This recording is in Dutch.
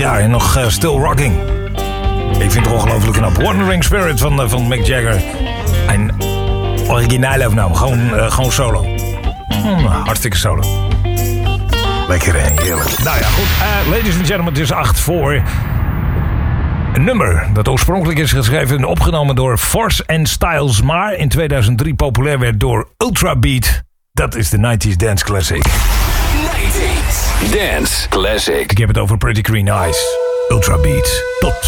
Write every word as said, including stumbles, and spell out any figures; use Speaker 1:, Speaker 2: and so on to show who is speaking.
Speaker 1: jaar en nog uh, still rocking. Ik vind het ongelooflijk knap. Wandering Spirit van, uh, van Mick Jagger. En originele opname, gewoon, uh, gewoon solo. Hmm, hartstikke solo. Lekker en heerlijk. Nou ja, goed. Uh, ladies and gentlemen, het is acht voor... Een nummer dat oorspronkelijk is geschreven en opgenomen door Force and Styles, maar in tweeduizend drie populair werd door Ultrabeat. Dat is de nineties Dance Classic.
Speaker 2: nineties Dance Classic.
Speaker 1: Ik heb het over Pretty Green Eyes. Ultrabeat. Tot